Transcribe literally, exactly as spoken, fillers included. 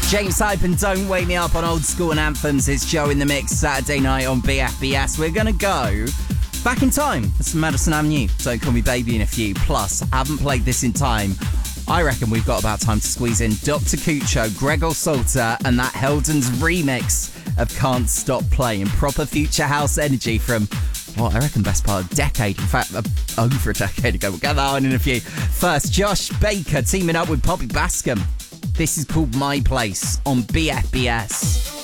James Hype and Don't Wake Me Up on Old School and Anthems. It's Joe in the Mix, Saturday night on B F B S. We're going to go back in time. It's Madison Avenue. Don't Call Me Baby in a few. Plus, haven't played this in time. I reckon we've got about time to squeeze in Doctor Cucho, Gregor Salter, and that Heldens remix of Can't Stop Playing. Proper future house energy from, well, I reckon best part of a decade. In fact, uh, over a decade ago. We'll get that on in a few. First, Josh Baker teaming up with Poppy Bascom. This is called My Place on B F B S.